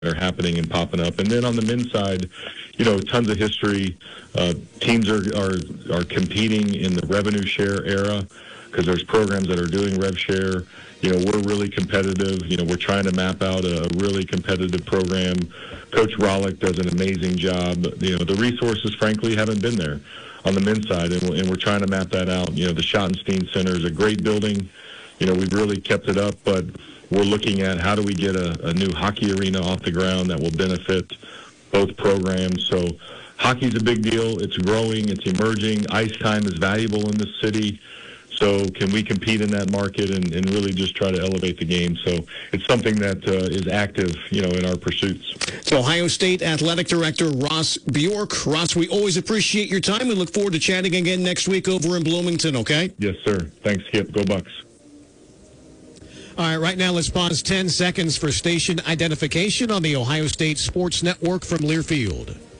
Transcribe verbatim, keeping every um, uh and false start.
are happening and popping up. And then on the men's side, you know, tons of history. Uh, teams are, are are competing in the revenue share era because there's programs that are doing rev share. You know, we're really competitive. You know, we're trying to map out a really competitive program. Coach Rollick does an amazing job. You know, the resources, frankly, haven't been there on the men's side, and, and we're trying to map that out. You know, the Schottenstein Center is a great building. You know, we've really kept it up, but we're looking at how do we get a, a new hockey arena off the ground that will benefit both programs. So hockey's a big deal. It's growing. It's emerging. Ice time is valuable in this city. So can we compete in that market and, and really just try to elevate the game? So it's something that uh, is active, you know, in our pursuits. So Ohio State Athletic Director Ross Bjork. Ross, we always appreciate your time. We look forward to chatting again next week over in Bloomington, okay? Yes, sir. Thanks, Skip. Go Bucks. All right, right now let's pause ten seconds for station identification on the Ohio State Sports Network from Learfield.